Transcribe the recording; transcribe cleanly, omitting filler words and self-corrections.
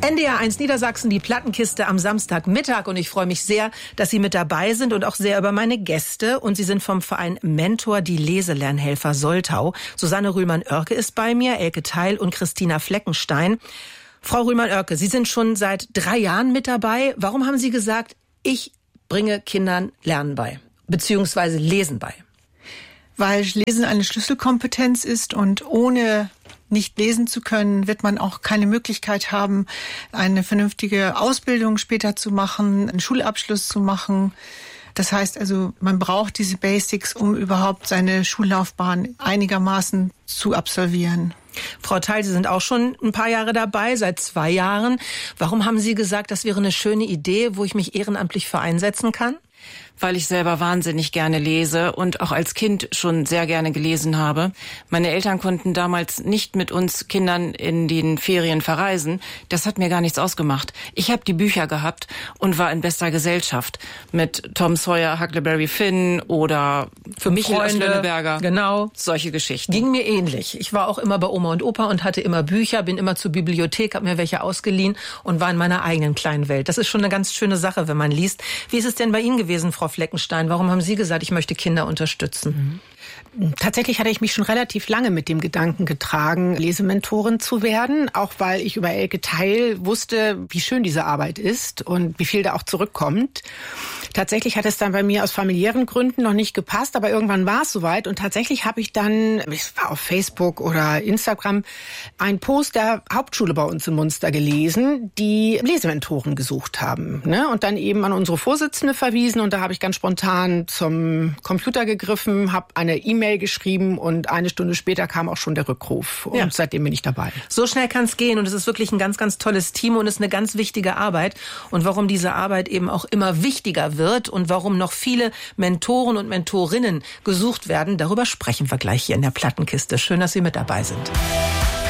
NDR1 Niedersachsen, die Plattenkiste am Samstagmittag. Und ich freue mich sehr, dass Sie mit dabei sind und auch sehr über meine Gäste. Und Sie sind vom Verein Mentor, die Leselernhelfer Soltau. Susanne Rühlmann-Oerke ist bei mir, Elke Theil und Christina Fleckenstein. Frau Rühlmann-Oerke, Sie sind schon seit 3 Jahren mit dabei. Warum haben Sie gesagt, ich bringe Kindern Lernen bei, beziehungsweise Lesen bei? Weil Lesen eine Schlüsselkompetenz ist und ohne nicht lesen zu können, wird man auch keine Möglichkeit haben, eine vernünftige Ausbildung später zu machen, einen Schulabschluss zu machen. Das heißt also, man braucht diese Basics, um überhaupt seine Schullaufbahn einigermaßen zu absolvieren. Frau Theil, Sie sind auch schon ein paar Jahre dabei, seit 2 Jahren. Warum haben Sie gesagt, das wäre eine schöne Idee, wo ich mich ehrenamtlich für einsetzen kann? Weil ich selber wahnsinnig gerne lese und auch als Kind schon sehr gerne gelesen habe. Meine Eltern konnten damals nicht mit uns Kindern in den Ferien verreisen. Das hat mir gar nichts ausgemacht. Ich habe die Bücher gehabt und war in bester Gesellschaft mit Tom Sawyer, Huckleberry Finn oder für Michael aus Lönneberger. Genau. Solche Geschichten. Ging mir ähnlich. Ich war auch immer bei Oma und Opa und hatte immer Bücher, bin immer zur Bibliothek, habe mir welche ausgeliehen und war in meiner eigenen kleinen Welt. Das ist schon eine ganz schöne Sache, wenn man liest. Wie ist es denn bei Ihnen gewesen, Frau Fleckenstein? Warum haben Sie gesagt, ich möchte Kinder unterstützen? Tatsächlich hatte ich mich schon relativ lange mit dem Gedanken getragen, Lesementorin zu werden, auch weil ich über Elke Theil wusste, wie schön diese Arbeit ist und wie viel da auch zurückkommt. Tatsächlich hat es dann bei mir aus familiären Gründen noch nicht gepasst, aber irgendwann war es soweit und tatsächlich habe ich dann, es war auf Facebook oder Instagram, einen Post der Hauptschule bei uns in Munster gelesen, die Lesementoren gesucht haben, ne? Und dann eben an unsere Vorsitzende verwiesen und da habe ich ganz spontan zum Computer gegriffen, habe eine E-Mail geschrieben und 1 Stunde später kam auch schon der Rückruf und seitdem bin ich dabei. So schnell kann es gehen und es ist wirklich ein ganz, ganz tolles Team und es ist eine ganz wichtige Arbeit und warum diese Arbeit eben auch immer wichtiger wird und warum noch viele Mentoren und Mentorinnen gesucht werden, darüber sprechen wir gleich hier in der Plattenkiste. Schön, dass Sie mit dabei sind.